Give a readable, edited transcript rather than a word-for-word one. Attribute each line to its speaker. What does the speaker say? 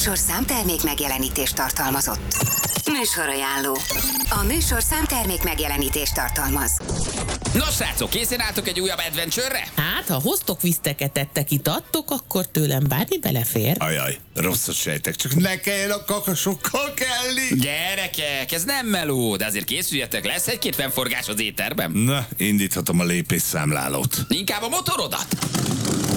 Speaker 1: műsor számtermék megjelenítést tartalmazott. Műsorajánló. A műsor számtermék megjelenítést tartalmaz.
Speaker 2: Nos, srácok, készen álltok egy újabb adventure-re?
Speaker 3: Hát, ha hoztok viszteketett, itattok, akkor tőlem bármi belefér.
Speaker 4: Ajaj, rosszat sejtek, csak ne kelljen a kakasokkal kelni.
Speaker 2: Gyerekek, ez nem meló, de azért készüljetek, lesz egy-két fennforgás az éterben.
Speaker 4: Na, indíthatom a lépésszámlálót.
Speaker 2: Inkább a motorodat.